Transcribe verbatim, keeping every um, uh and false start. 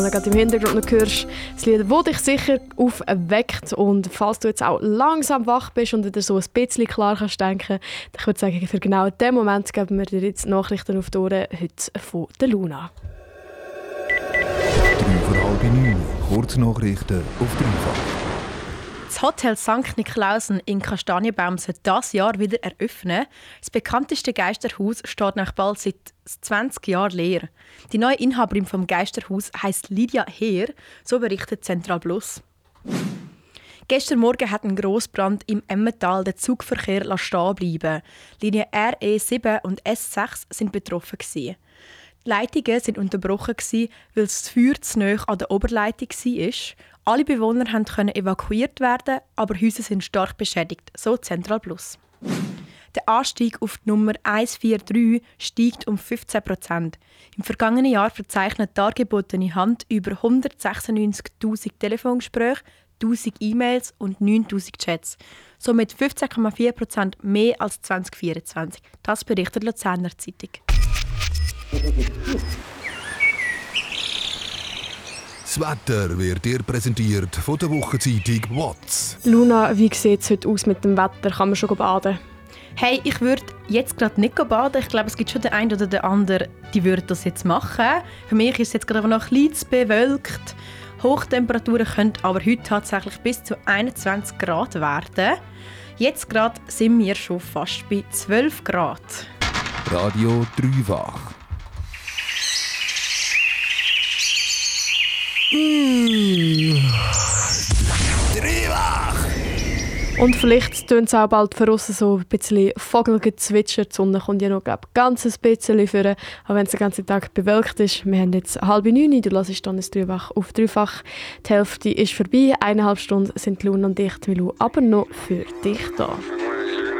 Gerade im Hintergrund noch hörst das Lied, das dich sicher aufweckt. Und falls du jetzt auch langsam wach bist und dir so ein bisschen klar kannst denken, dann würde ich sagen, für genau diesen Moment geben wir dir jetzt Nachrichten auf die Ohren, heute von der Luna. drei vor halb neun, Kurznachrichten auf dreifach. Das Hotel Sankt Niklausen in Kastanienbaum soll dieses Jahr wieder eröffnen. Das bekannteste Geisterhaus steht nach bald seit zwanzig Jahren leer. Die neue Inhaberin vom Geisterhaus heisst Lydia Heer, so berichtet Central Plus. Gestern Morgen hat ein Grossbrand im Emmental den Zugverkehr stehen bleiben. Linie R E sieben und S sechs sind betroffen gewesen. Die Leitungen sind unterbrochen, weil das Feuer zu nahe an der Oberleitung war. Alle Bewohner konnten evakuiert werden, aber Häuser sind stark beschädigt, so Central Plus. Der Anstieg auf die Nummer eins vier drei steigt um fünfzehn Prozent. Im vergangenen Jahr verzeichnet die dargebotene Hand über hundertsechsundneunzigtausend Telefongespräche, tausend E-Mails und neuntausend Chats. Somit fünfzehn Komma vier Prozent mehr als zwanzig vierundzwanzig. Das berichtet die Luzerner Zeitung. Das Wetter wird dir präsentiert von der Wochenzeitung «Watz». Luna, wie sieht es heute aus mit dem Wetter? Kann man schon baden? Hey, ich würde jetzt gerade nicht baden. Ich glaube, es gibt schon den einen oder den anderen, die würde das jetzt machen. Für mich ist es jetzt gerade noch ein bisschen zu bewölkt. Hochtemperaturen können aber heute tatsächlich bis zu einundzwanzig Grad werden. Jetzt gerade sind wir schon fast bei zwölf Grad. Radio dreifach. Mmh. Dreifach! Und vielleicht tönt es auch bald von aussen so ein bisschen Vogelgezwitscher. Die Sonne kommt ja noch glaub, ganz ein bisschen vor, auch wenn es den ganzen Tag bewölkt ist. Wir haben jetzt halb neun, du hörst dann ein Dreifach auf Dreifach. Die Hälfte ist vorbei, eineinhalb Stunden sind Luna und ich, Milou, aber noch für dich da.